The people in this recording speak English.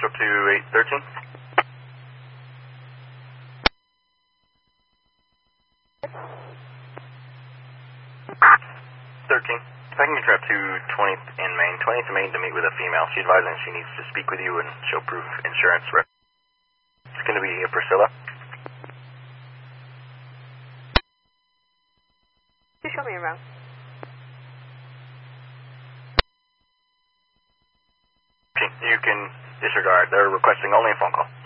up to 813. 13. If I can get you up to 20th in Maine. 20th in Maine to meet with a female. She advising she needs to speak with you and show proof of insurance. It's going to be Priscilla. You show me around. You can disregard. They're requesting only a phone call.